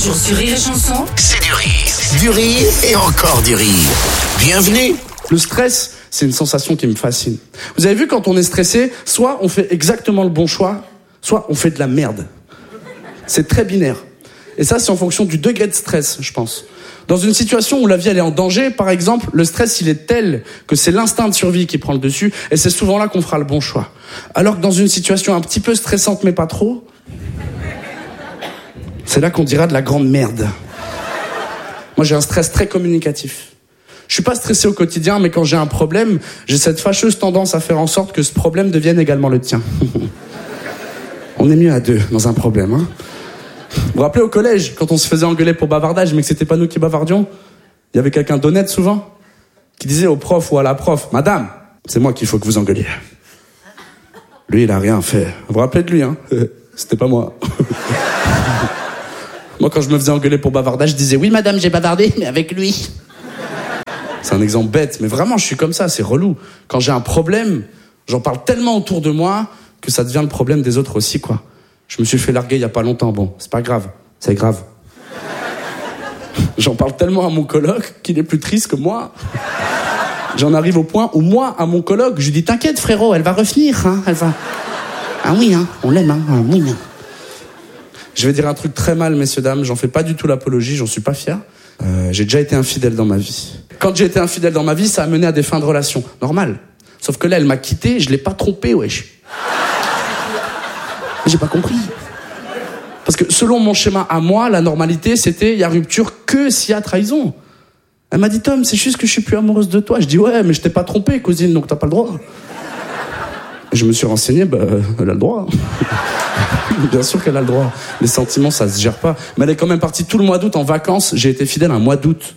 jours sur Rire et Chanson, c'est du rire. Du rire et encore du rire. Bienvenue. Le stress, c'est une sensation qui me fascine. Vous avez vu, quand on est stressé, soit on fait exactement le bon choix, soit on fait de la merde. C'est très binaire. Et ça, c'est en fonction du degré de stress, je pense. Dans une situation où la vie elle est en danger, par exemple, le stress il est tel que c'est l'instinct de survie qui prend le dessus, et c'est souvent là qu'on fera le bon choix. Alors que dans une situation un petit peu stressante mais pas trop, c'est là qu'on dira de la grande merde. Moi j'ai un stress très communicatif. Je suis pas stressé au quotidien, mais quand j'ai un problème, j'ai cette fâcheuse tendance à faire en sorte que ce problème devienne également le tien. On est mieux à deux dans un problème, hein. Vous vous rappelez au collège, quand on se faisait engueuler pour bavardage, mais que c'était pas nous qui bavardions, il y avait quelqu'un d'honnête souvent, qui disait au prof ou à la prof, « Madame, c'est moi qu'il faut que vous engueuliez. » Lui, il a rien fait. Vous vous rappelez de lui, hein? C'était pas moi. Moi, quand je me faisais engueuler pour bavardage, je disais « Oui, madame, j'ai bavardé, mais avec lui. » C'est un exemple bête, mais vraiment, je suis comme ça, c'est relou. Quand j'ai un problème, j'en parle tellement autour de moi que ça devient le problème des autres aussi, quoi. Je me suis fait larguer il y a pas longtemps, bon, c'est pas grave, c'est grave. J'en parle tellement à mon coloc qu'il est plus triste que moi. J'en arrive au point où moi, à mon coloc, je lui dis « T'inquiète frérot, elle va revenir, hein, elle va... » Ah oui, hein, on l'aime, hein, oui, hein. Je vais dire un truc très mal, messieurs, dames, j'en fais pas du tout l'apologie, j'en suis pas fier. J'ai déjà été infidèle dans ma vie. Quand j'ai été infidèle dans ma vie, ça a mené à des fins de relation. Normal. Sauf que là, elle m'a quitté, je l'ai pas trompée, wesh. J'ai pas compris. Parce que selon mon schéma à moi, la normalité, c'était, il y a rupture que s'il y a trahison. Elle m'a dit, Tom, c'est juste que je suis plus amoureuse de toi. Je dis, ouais, mais je t'ai pas trompé, cousine, donc t'as pas le droit. Et je me suis renseigné, elle a le droit. Bien sûr qu'elle a le droit. Les sentiments, ça se gère pas. Mais elle est quand même partie tout le mois d'août en vacances. J'ai été fidèle un mois d'août.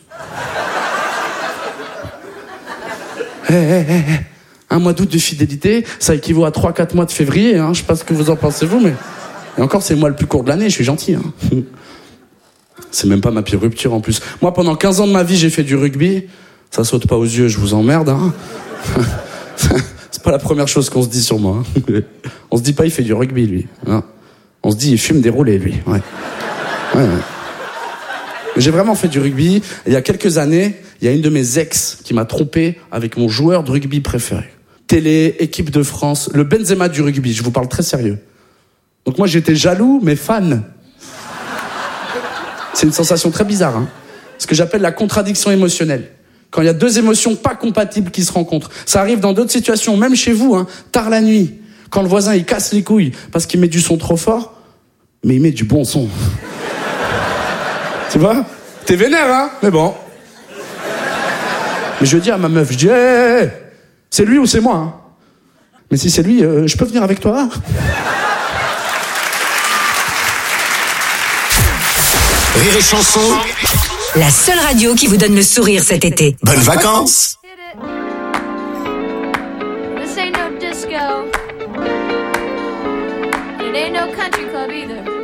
Un mois d'août de fidélité, ça équivaut à 3-4 mois de février, hein. Je sais pas ce que vous en pensez vous, mais... Et encore, c'est le mois le plus court de l'année, je suis gentil, hein. C'est même pas ma pire rupture, en plus. Moi, pendant 15 ans de ma vie, j'ai fait du rugby. Ça saute pas aux yeux, je vous emmerde, hein. C'est pas la première chose qu'on se dit sur moi, hein. On se dit pas, il fait du rugby, lui. Non. On se dit, il fume des roulés, lui. Ouais. Ouais. J'ai vraiment fait du rugby. Et il y a quelques années, il y a une de mes ex qui m'a trompé avec mon joueur de rugby préféré. Télé, équipe de France, le Benzema du rugby, je vous parle très sérieux. Donc moi j'étais jaloux, mais fan. C'est une sensation très bizarre, hein. Ce que j'appelle la contradiction émotionnelle. Quand il y a deux émotions pas compatibles qui se rencontrent. Ça arrive dans d'autres situations, même chez vous, hein, tard la nuit. Quand le voisin il casse les couilles parce qu'il met du son trop fort, mais il met du bon son. Tu vois? T'es vénère, hein? Mais bon. Mais je dis à ma meuf, je dis, hey, c'est lui ou c'est moi, hein? Mais si c'est lui, je peux venir avec toi? Rire et Chanson. la seule radio qui vous donne le sourire cet été. Bonnes vacances. This ain't no disco. It ain't no country club either.